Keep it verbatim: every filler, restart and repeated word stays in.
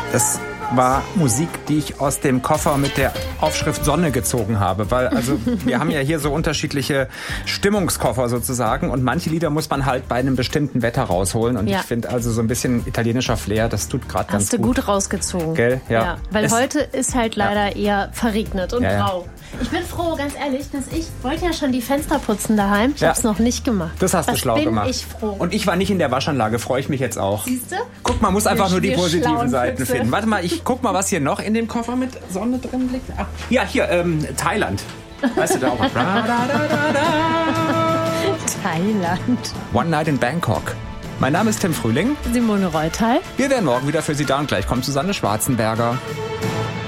Das war Musik, die ich aus dem Koffer mit der Aufschrift Sonne gezogen habe. Weil, also, wir haben ja hier so unterschiedliche Stimmungskoffer sozusagen und manche Lieder muss man halt bei einem bestimmten Wetter rausholen. Und ja. ich finde also so ein bisschen italienischer Flair, das tut gerade ganz gut. Hast du gut rausgezogen. Gell? Ja. ja weil es, heute ist halt leider ja. eher verregnet und ja, ja. grau. Ich bin froh, ganz ehrlich, dass ich wollte ja schon die Fenster putzen daheim. Ich ja. habe es noch nicht gemacht. Das hast Was du schlau bin gemacht. Ich froh. Und ich war nicht in der Waschanlage, freue ich mich jetzt auch. Siehst du? Guck, man muss einfach wir, nur die positiven Seiten Füchse. finden. Warte mal, ich guck mal, was hier noch in dem Koffer mit Sonne drin liegt. Ach, ja, hier, ähm, Thailand. Weißt du da auch? Thailand. One Night in Bangkok. Mein Name ist Tim Frühling. Simone Reutal. Wir wären morgen wieder für Sie da und gleich kommt Susanne Schwarzenberger.